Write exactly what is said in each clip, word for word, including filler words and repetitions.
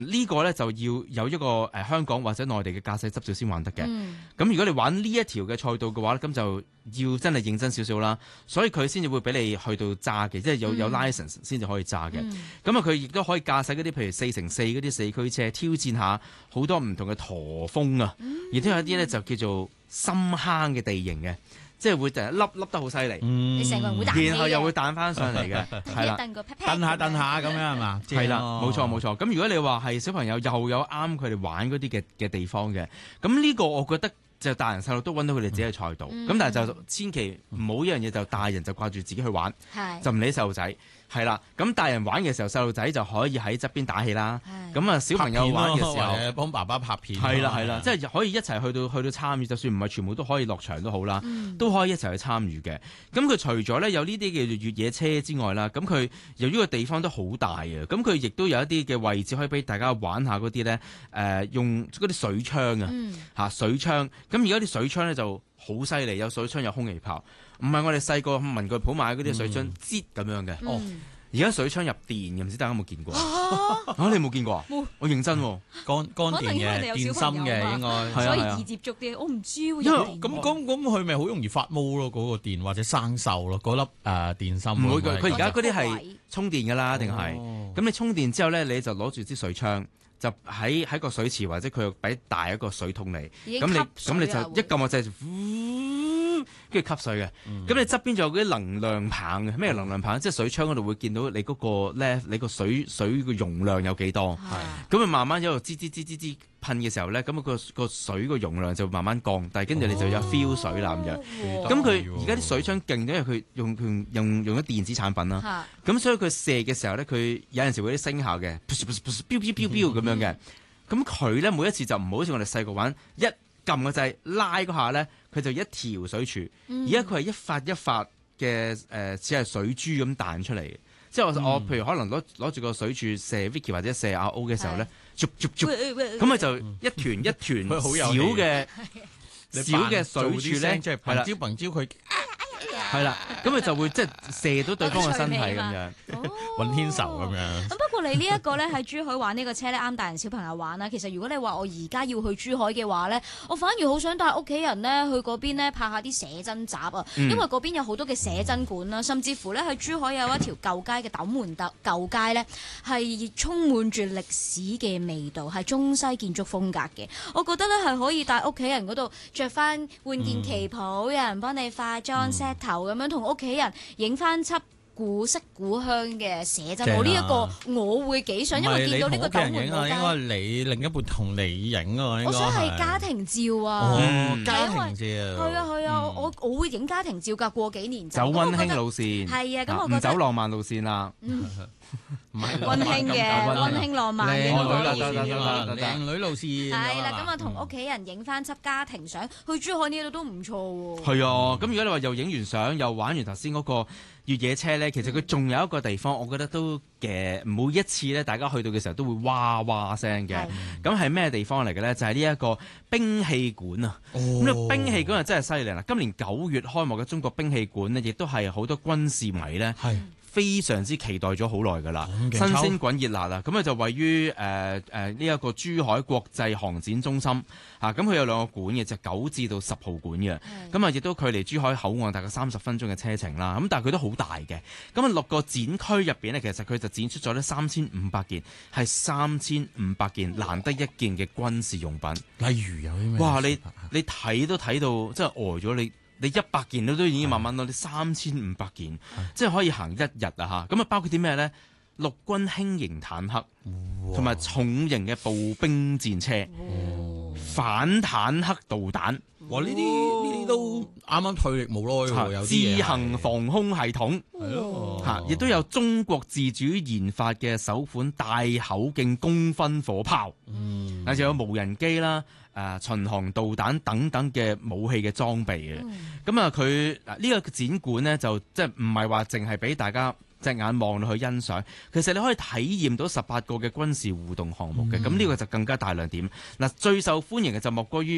呢個咧就要有一個誒、呃、香港或者內地嘅駕駛執照先玩得嘅。咁、 嗯、 如果你玩呢一條嘅賽道嘅話咧，咁就要真係認真少少啦。所以佢先至會俾你去到揸嘅，即係有有 license 先至可以揸嘅。咁啊、嗯，佢亦都可以駕駛嗰啲譬如四乘四嗰啲四驅車，挑戰下好多唔同嘅駝峰啊。亦都、嗯、有一啲咧就叫做深坑嘅地形嘅。即係會突然凹凹得好犀利， 你成個人會彈， 然後又會彈翻上嚟嘅，係啦， 蹬下蹬下咁樣係嘛？ 係啦，冇錯冇錯。咁如果你話係小朋友又有啱佢哋玩嗰啲嘅嘅地方嘅，咁呢個我覺得就大人細路都揾到佢哋自己嘅賽道。咁、嗯、但係就千祈唔好一樣嘢就大人就掛住自己去玩， 嗯、 就唔理細路仔。係啦，咁大人玩嘅時候，細路仔就可以喺側邊打氣啦。咁啊，小朋友玩嘅時候， 幫爸爸拍片。 係啦係啦，即係可以一齊去到去到參與，就算唔係全部都可以落場都好啦，嗯、都可以一齊去參與嘅。咁佢除咗咧有呢啲嘅越野車之外啦，咁佢由於個地方都好大啊，咁佢亦都有一啲嘅位置可以俾大家玩下嗰啲咧，誒、呃、用嗰啲水槍啊，嚇、嗯、水槍。咁而家啲水槍咧就好犀利，有水槍有空氣炮。唔係我哋細個文具鋪買嗰啲水槍擠咁樣嘅，哦！而家水槍入電嘅，唔知大家有冇見過？啊！你有冇見過啊？冇，我認真喎， 乾乾電嘅，電芯嘅應該， 所以易接觸啲。我唔知喎， 因為咁咁咁，佢咪好容易發毛咯？嗰個電或者生鏽咯？嗰粒誒電芯唔會嘅，佢而家嗰啲係充電㗎啦，定係？咁你充電之後咧，你就攞住支水槍，就喺喺個水池或者佢又俾大一個水桶嚟，咁你咁你就一撳個掣就跟住吸水嘅，咁、嗯、你側邊仲有嗰啲能量棒嘅，咩能量棒？即係水槍嗰度會見到你嗰個咧，你個水水嘅容量有幾多？咁啊，慢慢一路滋滋滋滋滋噴嘅時候咧，咁、那個個水個容量就慢慢降，但係跟住你就有 feel 水啦咁樣。咁佢而家啲水槍勁，因為佢用用用用咗電子產品啦，咁所以佢射嘅時候咧，佢有陣時會有啲聲效嘅，飆飆飆飆咁樣嘅。咁佢咧每一次就唔好似我哋細個玩一撳個掣拉嗰下咧。佢就一條水柱，而家佢係一發一發嘅誒，似、呃、係水珠咁彈出嚟嘅。即係我、嗯、我譬如可能攞攞住個水柱射 Vicky 或者射阿 O 嘅時候咧，捉捉捉，咁佢就一團一團小嘅小嘅水柱咧， 即係嘭招嘭招佢。 係啦，咁佢就會即係射到對方嘅身體咁樣， 揾天仇咁樣。 咁不過你呢一個咧喺珠海玩呢個車咧，啱大人小朋友玩啦。其實如果你話我而家要去珠海嘅話咧，我反而好想帶屋企人咧去嗰邊咧拍下啲寫真集啊，因為嗰邊有好多嘅寫真館啦，甚至乎咧喺珠海有一條舊街嘅斗門舊舊街咧，係充滿住歷史嘅味道，係中西建築風格嘅。我覺得咧係可以帶屋企人嗰度着翻換件旗袍，有人幫你化妝 set 頭。咁樣同屋企人影翻輯古色古香嘅寫真，我呢一個我會幾想，因為見到呢個斗門嗰間， 應該你另一半同你影啊， 我想係家庭照啊， 家庭照， 係啊係啊，我我會影家庭照㗎，過幾年走溫馨路線， 係啊，咁我覺得唔走浪漫路線啦。 唔係溫馨嘅溫馨浪漫嘅靚女路線啊，靚女路線係啦，咁啊同屋企人影翻輯家庭相，去珠海呢度都唔錯喎。 係啊，咁如果你話又影完相又玩完頭先嗰個越野車咧，其實佢仲有一個地方，我覺得都嘅每一次咧，大家去到嘅時候都會哇哇聲嘅。咁係咩地方嚟嘅咧？就係呢一個兵器館啊！咁啊、哦、兵器館啊真係犀利啦！今年九月開幕嘅中國兵器館呢，亦都係好多軍事迷咧。非常之期待咗好耐㗎啦，新鮮滾熱辣啦！咁啊就位於誒誒呢一個珠海國際航展中心嚇，咁、啊、佢有兩個館嘅，就九至到十號館嘅，咁啊亦都距離珠海口岸大概三十分鐘嘅車程啦。咁但係佢都好大嘅，咁啊六個展區入邊呢，其實佢就展出咗呢三千五百件，係三千五百件難得一見嘅軍事用品。 例如有啲咩？ 哇！你你睇都睇到，真係呆咗你。你一百件都都已經慢慢到，你三千五百件，即係可以行一日啊！嚇，咁啊包括啲咩咧？陸軍輕型坦克，同埋重型嘅步兵戰車，哇反坦克導彈。 哇！呢啲呢啲都啱啱退役冇耐喎，有自行防空系統，係咯嚇，亦都有中國自主研發嘅首款大口徑公分火炮，嗯，仲有無人機啦。誒、呃、巡航導彈等等嘅武器嘅裝備嘅，咁啊佢呢個展館呢，就即係唔係話淨係俾大家隻眼望落去欣賞，其實你可以體驗到十八個嘅軍事互動項目嘅，咁呢、嗯、個就更加大亮點。嗱，最受歡迎嘅就莫過於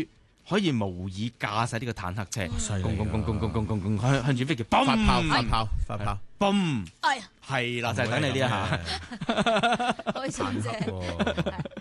可以模擬駕駛呢個坦克車， 犀利啊攻攻攻攻攻攻攻攻向向住飛機， 發砰炮發炮發炮， 嘣， 哎呀， 係啦，就係等你呢一下。 開心啫。